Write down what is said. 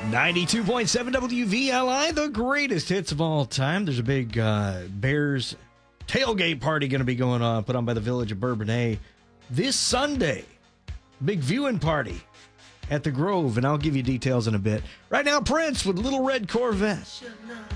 92.7 WVLI, the greatest hits of all time. There's a big Bears tailgate party going to be going on, put on by the Village of Bourbonnais this Sunday. Big viewing party at the Grove, and I'll give you details in a bit. Right now, Prince with Little Red Corvette.